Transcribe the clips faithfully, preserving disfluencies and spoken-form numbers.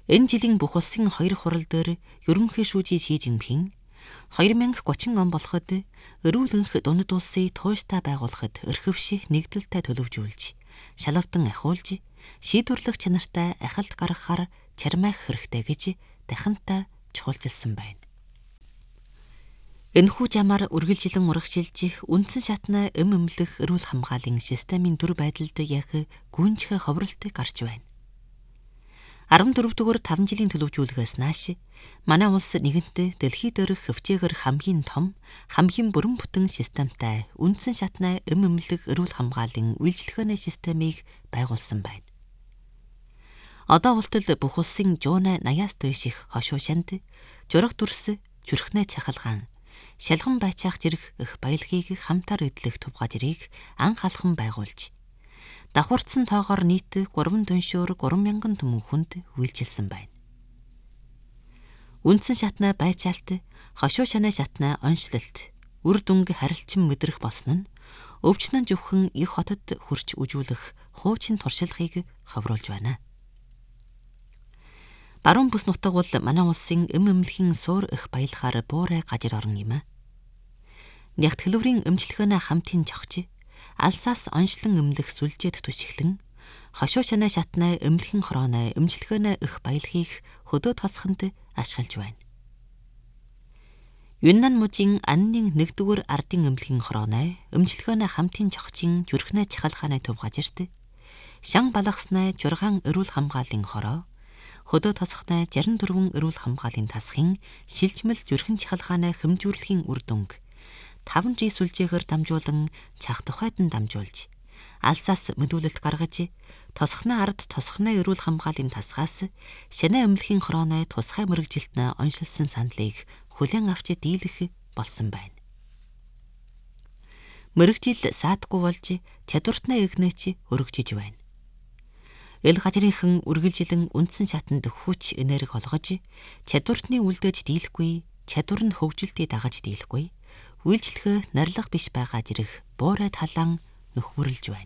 Энэ жилийн бүх улсын хоёр хурал дээр ерөнхий шүүжий Ши Жинпин двадцать тридцать он болоход эрүүл энх дунд улсыг тууштай байгуулахад өрхөвших нэгдэлтэй төлөвжүүлж, шалавтан ахиулж, шийдвэрлэх чанартай ахалт гаргахаар чармайх хэрэгтэй гэж дахинтай чухалчилсан байна. Энэхүү замаар үргэлжилэн урагшилж, үндсэн шатны эм эмнэлэх эрүүл хамгааллын системийн дүр байдалд яг гүнжих ховролт гарч байна. арван дөрөв дугаар таван жилийн төлөвжүүлэхээс нааш манай улс нэгэнтээ дэлхий дээрх хөвчөөгөр хамгийн том, хамгийн бүрэн бүтэн системтэй үндсэн шатны эм эмнэлэх эрүүл хамгааллын үйлчлэгээний системийг байгуулсан байна. Одоо болтол бүх улсын жуунай наяас дээш их хошуу шанд, жураг дүрс, зүрхнээ чахалгаан, шалган байцаах зэрэг их баялагийг хамтаар эдлэх тув газрыг анх алхан байгуулж, давхурцсан тоогоор нийт гурван дүншүүр гурван мянган түмэн хүнд үйлчилсэн байна. Үндсэн шатны байцаалт, хошуу шанаа шатны онцлолт, үр дүнг харилцан мэдрэх болсон нь өвчнөн зөвхөн их хотод хурч үжүүлэх хуучин туршлагыг хавруулж байна. Баруун бүс нутаг бол манай улсын эм эмнэлхийн суур их баялахаар буурай гажир орон юм а. Нягт хэлвэрийн эмчилгээний хамтын жогч, алсаас онцлон эмнэлэх сүлжээд түшиглэн, хошуу шанаа шатны эмнэлхэн хорооны эмчилгээний их баялагийг хөдөө тосхонд ашиглаж байна. Юннан мужийн аннын нэгдүгээр ардын эмнэлхэн хорооны эмчилгээний хамтын жогчийн зүрхнээ чахалгааны төв газарт шан балгасны жургаан эрүүл хамгааллын хороо, хөдөө тосхны жаран дөрвөн эрүүл хамгааллын тасхын шилжмэл зүрхэн чахалгааны хэмжүүрлэхийн үр дүнг таван жи сүлжээгээр дамжуулан цах тухайдан дамжуулж, алсаас мэдүүлэлт гаргаж, тосхны ард тосхны эрүүл хамгааллын тасгаас шанаа эмнэлхийн хорооны тусгай мэрэгжилтнээ оншилсан сандлыг хүлээн авч дийлэх болсон байна. Мэрэгжил саадгүй болж чадвартны эгнээч өргөжж байна. Эл газрынхан үргэлжилэн үндсэн шатанд хүч энерги олгож, чадвартны үлдээж дийлэхгүй, чадвар нь хөгжилтийг дагаж дийлэхгүй, үйлчлэгээ нарилга биш байгаа зэрэг буурай талаан нөхвөрлж байна.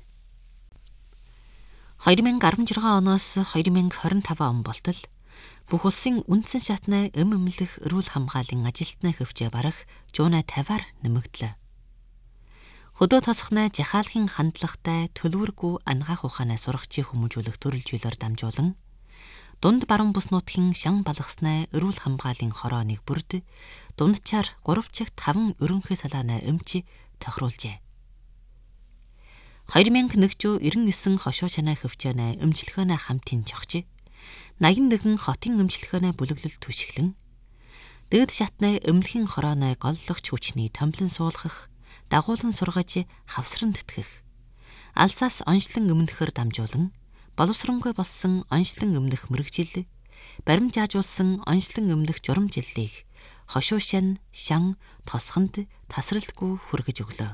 две тысячи шесть оноос две тысячи двадцать пять он болтол бүх улсын үндсэн шатны эм эмнэлэх эрүүл хамгааллын ажилтны хөвчөө барах жуунай пятьдесят-аар нэмэгдлээ. Хөдөө тосхны жахаалхын хандлагатай төлөвөргүй ангаах ухаанаа сургачийн хүмүүжүүлэх төрөлжүүлэлээр дамжуулан, дунд баруун бүс нутгийн шан балгасны эрүүл хамгааллын хорооны бүрд дундчаар гурав чигт таван ерөнхий салааны эмч тохируулжээ. две тысячи девятнадцать хошуу шанаа хөвчөөний эмчилгээний хамтын жогч, восемьдесят один хотын эмчилгээний бүлэглэл түшиглэн, дээд шатны эмнэлхийн хорооны голлогч хүчний томлон суулгах, дагуулan сургаж хавсран тэтгэх, алсаас онцлон эмнэхээр дамжуулан, боловсронгүй болсон онцлон эмнэх мэрэгжил, баримжаажуулсан онцлон эмнэх журамжиллийг хошуу шан, шан, тосхонд тасралтгүй хүргэж өглөө.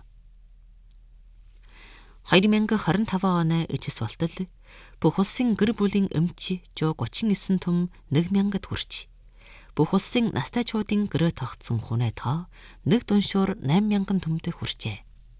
две тысячи двадцать пять оны ижис болтол бүх улсын гэр бүлийн эмч сто тридцать девять түм нэг мянгад хүрч, бүх улсын настайчуудын гэрээ тогтсон хүнээ тоо нэг дүншүүр восемь мянган түмтэй хүрчээ.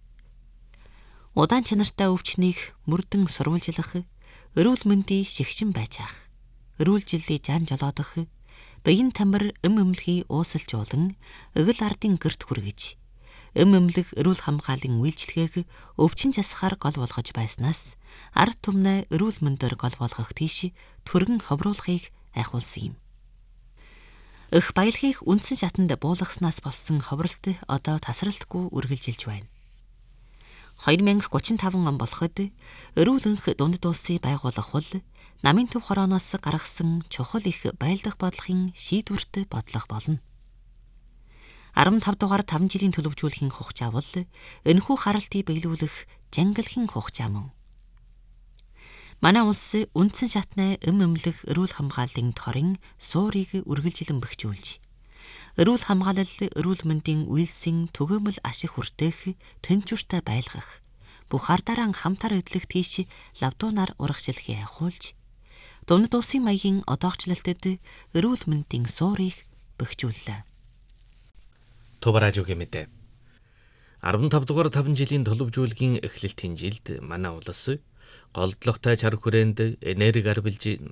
Удаан чанартай өвчнийг мөрдөн сурвалжлах, эрүүл мэндийн шигшин байцаах, эрүүл жилийн жан жолоодох, биеийн тамир эм эмнэлхий уусалжуулан, эгэл ардын гэрт хүргэж, эм эмнэлэх эрүүл хамгааллын үйлчлэгээг өвчин засахаар гол болгож байснаас ард түмнээ эрүүл мэндөр гол болгох тийш түргэн ховруулахыг айхуулсан юм. Их баялагийг үндсэн шатанд буулгаснаас болсон ховролт одоо тасралтгүй үргэлжилж байна. две тысячи тридцать пять он болоход эрүүл энх дунд улсыг байгуулах бол намын төв хорооноос гаргасан чухал их байлдах бодлогын шийдвэрт бодлого болно.15 дугаар таван жилийн төлөвжүүлэхийн хугацаа бол энэхүү харалтыг биелүүлэх жангалхийн хугацаа мөн. Манай улс үндсэн шатны эм эмнэлэх эрүүл хамгааллын торын суурийг үргэлжилэн бэхжүүлж, эрүүл хамгаалал эрүүл мэндийн үйлсийн түгээмэл ашиг хүртээх тэнцвэртэй байлгах, бүх ардараа хамтар эдлэх тийш лавдуунаар урагшилахыг айхуулж, дунд улсын маягийн одоогчлолтод эрүүл мэндийн суурийг бэхжүүллээ. Тубаражууг мэдээ. арван тавь дугаар таван жилийн төлөвжүүлгийн эхлэлтийн жилд манай улс голдлогтой чар хүрээнд энерги арвилж